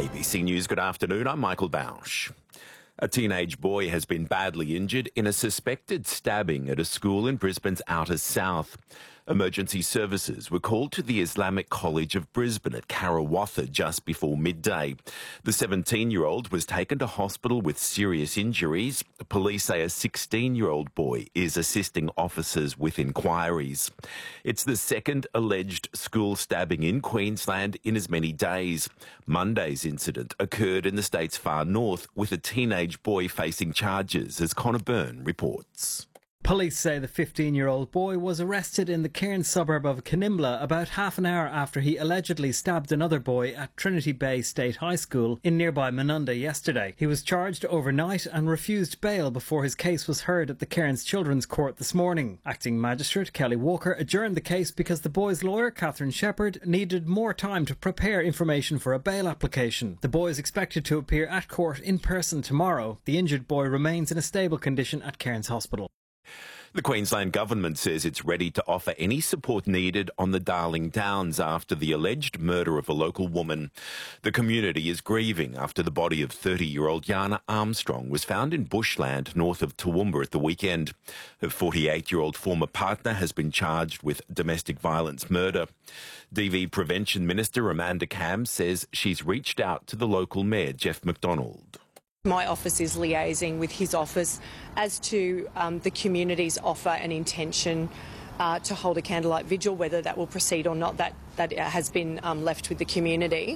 ABC News, good afternoon. I'm Michael Bausch. A teenage boy has been badly injured in a suspected stabbing at a school in Brisbane's outer south. Emergency services were called to the Islamic College of Brisbane at Karawatha just before midday. The 17-year-old was taken to hospital with serious injuries. Police say a 16-year-old boy is assisting officers with inquiries. It's the second alleged school stabbing in Queensland in as many days. Monday's incident occurred in the state's far north with a teenage boy facing charges, as Connor Byrne reports. Police say the 15-year-old boy was arrested in the Cairns suburb of Canimbla about half an hour after he allegedly stabbed another boy at Trinity Bay State High School in nearby Menunda yesterday. He was charged overnight and refused bail before his case was heard at the Cairns Children's Court this morning. Acting Magistrate Kelly Walker adjourned the case because the boy's lawyer, Catherine Shepherd, needed more time to prepare information for a bail application. The boy is expected to appear at court in person tomorrow. The injured boy remains in a stable condition at Cairns Hospital. The Queensland Government says it's ready to offer any support needed on the Darling Downs after the alleged murder of a local woman. The community is grieving after the body of 30-year-old Yana Armstrong was found in bushland north of Toowoomba at the weekend. Her 48-year-old former partner has been charged with domestic violence murder. DV Prevention Minister Amanda Cam says she's reached out to the local mayor, Jeff McDonald. My office is liaising with his office as to the community's offer and intention to hold a candlelight vigil. Whether that will proceed or not, that has been left with the community.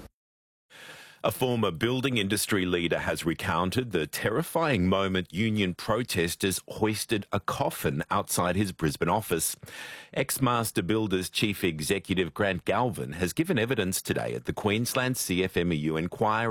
A former building industry leader has recounted the terrifying moment union protesters hoisted a coffin outside his Brisbane office. Ex-Master Builders Chief Executive Grant Galvin has given evidence today at the Queensland CFMEU inquiry.